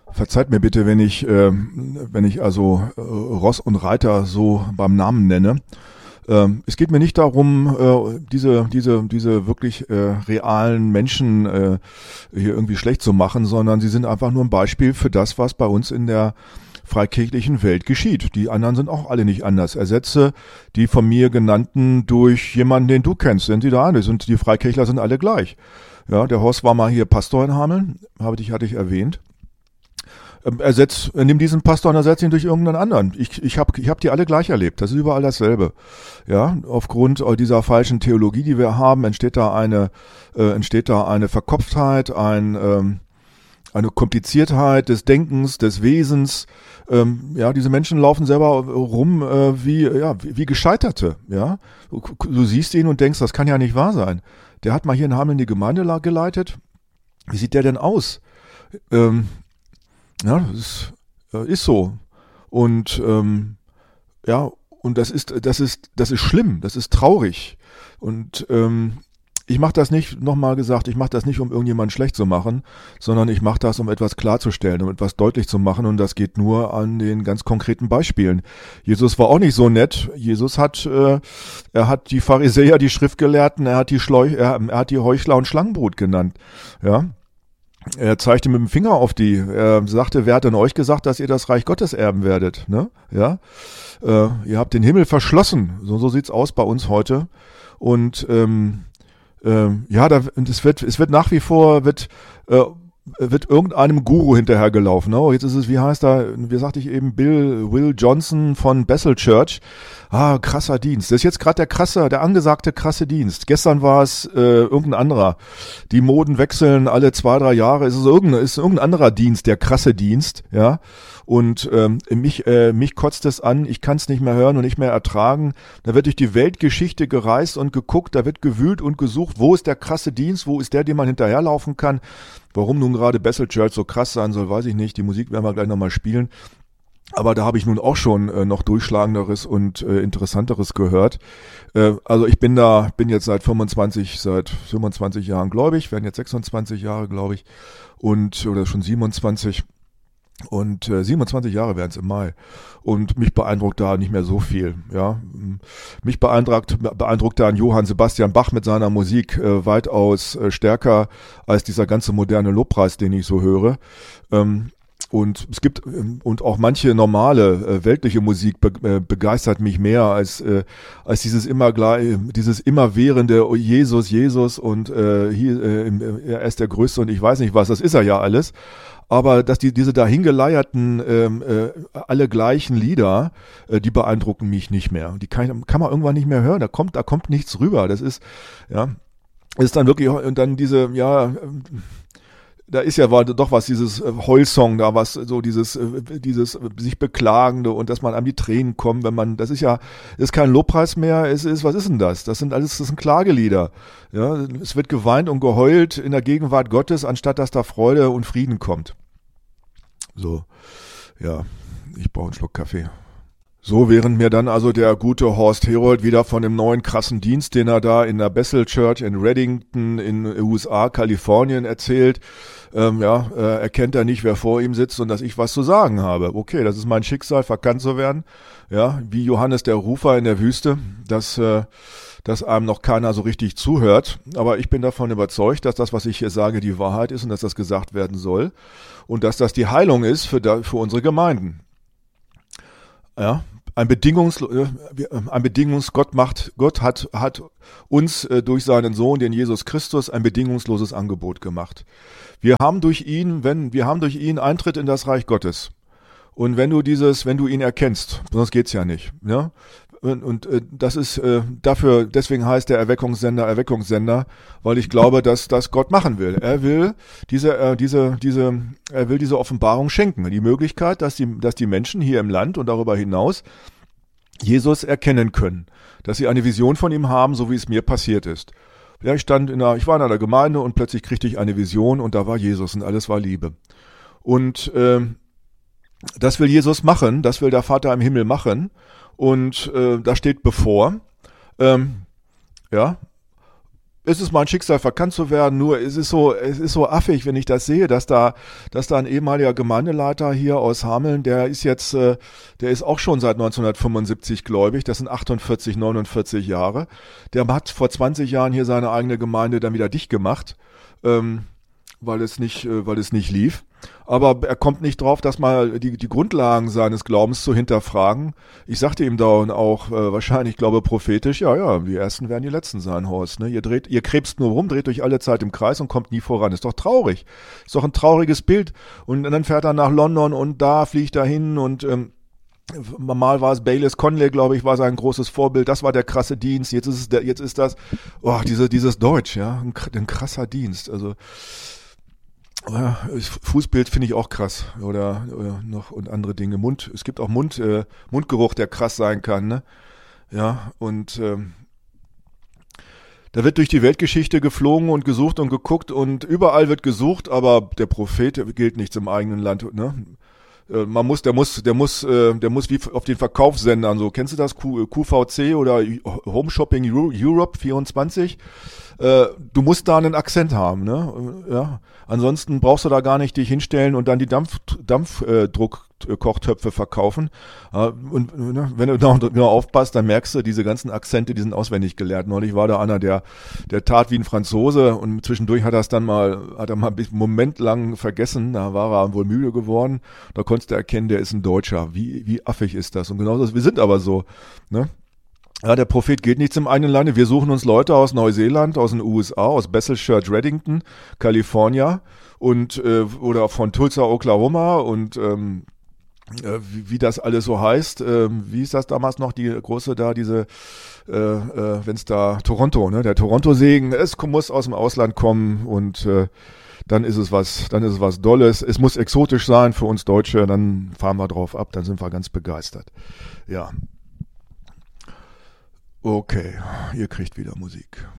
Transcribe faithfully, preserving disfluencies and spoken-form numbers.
Verzeiht mir bitte, wenn ich, äh, wenn ich also äh, Ross und Reiter so beim Namen nenne. Ähm, es geht mir nicht darum, äh, diese, diese, diese wirklich äh, realen Menschen äh, hier irgendwie schlecht zu machen, sondern sie sind einfach nur ein Beispiel für das, was bei uns in der freikirchlichen Welt geschieht. Die anderen sind auch alle nicht anders. Ersetze die von mir genannten durch jemanden, den du kennst, sind sie da alle. Und die Freikirchler sind alle gleich. Ja, der Horst war mal hier Pastor in Hameln, habe ich, hatte ich erwähnt. Ersetz, nimm diesen Pastor und ersetz ihn durch irgendeinen anderen. Ich, ich habe ich hab die alle gleich erlebt. Das ist überall dasselbe. Ja, aufgrund dieser falschen Theologie, die wir haben, entsteht da eine, äh, entsteht da eine Verkopftheit, ein, ähm, eine Kompliziertheit des Denkens, des Wesens. Ähm, ja, diese Menschen laufen selber rum äh, wie, ja, wie, wie Gescheiterte. Ja, du, du siehst ihn und denkst, das kann ja nicht wahr sein. Der hat mal hier in Hameln die Gemeinde geleitet. Wie sieht der denn aus? Ähm, Ja, das ist, äh, ist so. Und ähm, ja, und das ist, das ist, das ist schlimm, das ist traurig. Und ähm, ich mache das nicht, nochmal gesagt, ich mache das nicht, um irgendjemanden schlecht zu machen, sondern ich mache das, um etwas klarzustellen, um etwas deutlich zu machen. Und das geht nur an den ganz konkreten Beispielen. Jesus war auch nicht so nett. Jesus hat, äh, er hat die Pharisäer, die Schriftgelehrten, er hat die Schleuch, er, er hat die Heuchler und Schlangenbrut genannt. Ja. Er zeigte mit dem Finger auf die. Er sagte, wer hat denn euch gesagt, dass ihr das Reich Gottes erben werdet? Ne? Ja, äh, ihr habt den Himmel verschlossen. So, so sieht's aus bei uns heute. Und ähm, äh, ja, da, es wird, es wird nach wie vor wird äh, wird irgendeinem Guru hinterhergelaufen. Ne? Oh, jetzt ist es, wie heißt er? Wie sagte ich eben, Bill Will Johnson von Bethel Church. Ah, krasser Dienst. Das ist jetzt gerade der krasse, der angesagte krasse Dienst. Gestern war es äh, irgendein anderer. Die Moden wechseln alle zwei, drei Jahre. Es ist irgendein, ist irgendein anderer Dienst, der krasse Dienst, ja. Und ähm, mich, äh, mich kotzt es an, ich kann es nicht mehr hören und nicht mehr ertragen. Da wird durch die Weltgeschichte gereist und geguckt, da wird gewühlt und gesucht, wo ist der krasse Dienst, wo ist der, dem man hinterherlaufen kann. Warum nun gerade Bethel Church so krass sein soll, weiß ich nicht. Die Musik werden wir gleich nochmal spielen. Aber da habe ich nun auch schon äh, noch durchschlagenderes und äh, interessanteres gehört. Äh, also ich bin da, bin jetzt seit fünfundzwanzig, seit fünfundzwanzig Jahren gläubig, werden jetzt sechsundzwanzig Jahre, glaube ich, und oder schon siebenundzwanzig. Und äh, siebenundzwanzig Jahre werden es im Mai. Und mich beeindruckt da nicht mehr so viel. Ja, mich beeindruckt, beeindruckt da ein Johann Sebastian Bach mit seiner Musik äh, weitaus äh, stärker als dieser ganze moderne Lobpreis, den ich so höre. Ähm, Und es gibt und auch manche normale äh, weltliche Musik be, äh, begeistert mich mehr als äh, als dieses immer gleich dieses immerwährende oh, Jesus Jesus und äh, hier äh, er ist der Größte und ich weiß nicht was, das ist er ja alles. Aber dass die diese dahingeleierten ähm, äh, alle gleichen Lieder, äh, die beeindrucken mich nicht mehr. Die kann, kann man irgendwann nicht mehr hören. Da kommt da kommt nichts rüber. Das ist ja ist dann wirklich und dann diese ja da ist ja war doch was, dieses Heulsong da, was so dieses dieses sich Beklagende und dass man an die Tränen kommt, wenn man, das ist ja, ist kein Lobpreis mehr, es ist, was ist denn das? Das sind alles, das sind Klagelieder. Ja, es wird geweint und geheult in der Gegenwart Gottes, anstatt dass da Freude und Frieden kommt. So, ja, ich brauche einen Schluck Kaffee. So, während mir dann also der gute Horst Herold wieder von dem neuen krassen Dienst, den er da in der Bethel Church in Reddington in U S A, Kalifornien erzählt, ähm, ja, äh, erkennt er nicht, wer vor ihm sitzt und dass ich was zu sagen habe. Okay, das ist mein Schicksal, verkannt zu werden. Ja, wie Johannes der Rufer in der Wüste, dass, äh, dass einem noch keiner so richtig zuhört. Aber ich bin davon überzeugt, dass das, was ich hier sage, die Wahrheit ist und dass das gesagt werden soll und dass das die Heilung ist für, da, für unsere Gemeinden. Ja, ein Bedingungs, ein Bedingungs, Gott macht, Gott hat, hat uns äh, durch seinen Sohn, den Jesus Christus, ein bedingungsloses Angebot gemacht. Wir haben durch ihn, wenn, wir haben durch ihn Eintritt in das Reich Gottes. Und wenn du dieses, wenn du ihn erkennst, sonst geht's ja nicht, ja. Und, und äh, das ist äh, dafür, deswegen heißt der Erweckungssender Erweckungssender, weil ich glaube, dass das Gott machen will. Er will diese, äh, diese, diese, er will diese Offenbarung schenken, die Möglichkeit, dass die, dass die Menschen hier im Land und darüber hinaus Jesus erkennen können, dass sie eine Vision von ihm haben, so wie es mir passiert ist. Ja, ich stand in einer, ich war in einer Gemeinde und plötzlich kriegte ich eine Vision und da war Jesus und alles war Liebe. Und äh, das will Jesus machen, das will der Vater im Himmel machen. Und äh, da steht bevor, ähm, ja, es ist mein Schicksal, verkannt zu werden, nur es ist so, es ist so affig, wenn ich das sehe, dass da, dass da ein ehemaliger Gemeindeleiter hier aus Hameln, der ist jetzt, äh, der ist auch schon seit neunzehnhundertfünfundsiebzig gläubig, das sind achtundvierzig, neunundvierzig Jahre, der hat vor zwanzig Jahren hier seine eigene Gemeinde dann wieder dicht gemacht, ähm, weil es nicht, äh, weil es nicht lief. Aber er kommt nicht drauf, dass mal die, die Grundlagen seines Glaubens zu hinterfragen. Ich sagte ihm da auch äh, wahrscheinlich, ich glaube prophetisch, ja, ja, die Ersten werden die Letzten sein, Horst. Ne? Ihr dreht, ihr krebst nur rum, dreht euch alle Zeit im Kreis und kommt nie voran. Ist doch traurig. Ist doch ein trauriges Bild. Und dann fährt er nach London und da fliegt er hin und ähm, mal war es Baylis Conley, glaube ich, war sein großes Vorbild. Das war der krasse Dienst. Jetzt ist es der, jetzt ist das, oh, diese, dieses Deutsch, ja, ein, ein krasser Dienst. Also ja, Fußbild finde ich auch krass oder, oder noch und andere Dinge. Mund, es gibt auch Mund, äh, Mundgeruch, der krass sein kann, ne? Ja, und ähm, da wird durch die Weltgeschichte geflogen und gesucht und geguckt und überall wird gesucht, aber der Prophet gilt nichts im eigenen Land, ne? Äh, man muss, der muss, der muss, äh, der muss wie auf den Verkaufssendern, so, kennst du das? Q, QVC oder Home Shopping Europe vierundzwanzig? Äh, du musst da einen Akzent haben, ne? Ja. Ansonsten brauchst du da gar nicht dich hinstellen und dann die Dampf, Dampfdruckkochtöpfe verkaufen. Äh, und ne, wenn du da genau aufpasst, dann merkst du, diese ganzen Akzente, die sind auswendig gelernt. Neulich war da einer, der, der tat wie ein Franzose und zwischendurch hat er es dann mal, hat er mal einen Moment lang vergessen. Da war er wohl müde geworden. Da konntest du erkennen, der ist ein Deutscher. Wie, wie affig ist das? Und genau das, wir sind aber so, ne? Ja, der Prophet gilt nichts im eigenen Lande. Wir suchen uns Leute aus Neuseeland, aus den U S A, aus Bethel Church Reddington, Kalifornien und äh, oder von Tulsa, Oklahoma und ähm, äh, wie, wie das alles so heißt. Äh, wie ist das damals noch, die große da, diese, äh, äh, wenn es da, Toronto, ne? Der Toronto-Segen, es muss aus dem Ausland kommen und äh, dann ist es was, dann ist es was Dolles. Es muss exotisch sein für uns Deutsche, dann fahren wir drauf ab, dann sind wir ganz begeistert. Ja. Okay, ihr kriegt wieder Musik.